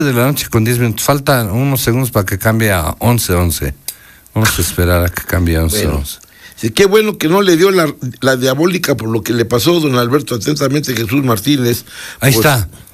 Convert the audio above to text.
de la noche con 10 minutos. Faltan unos segundos para que cambie a 11:11. Vamos a esperar a que cambie a 11:11. Bueno. Sí, qué bueno que no le dio la diabólica por lo que le pasó, don Alberto. Atentamente, Jesús Martínez. Ahí está.